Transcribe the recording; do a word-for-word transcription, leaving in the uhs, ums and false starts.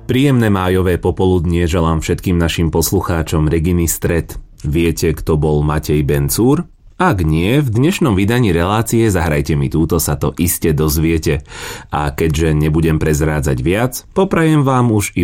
Príjemné májové popoludnie želám všetkým našim poslucháčom Reginy Stred. Viete, kto bol Matej Bencúr? Ak nie, v dnešnom vydaní relácie Zahrajte mi túto sa to iste dozviete. A keďže nebudem prezrádzať viac, poprajem vám už